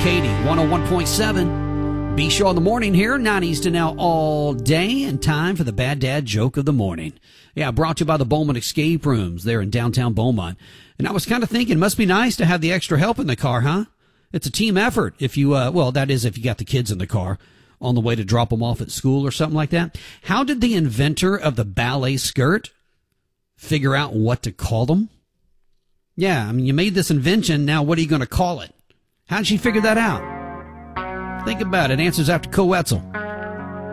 Katie, 101.7. Be Show in the morning here, 90s to now all day, and time for the Bad Dad Joke of the Morning. Yeah, brought to you by the Bowman Escape Rooms there in downtown Beaumont. And I was kind of thinking, it must be nice to have the extra help in the car, huh? It's a team effort if you, that is if you got the kids in the car on the way to drop them off at school or something like that. How did the inventor of the ballet skirt figure out what to call them? Yeah, I mean, you made this invention. Now, what are you going to call it? How'd she figure that out? Think about it. Answers after Coetzel.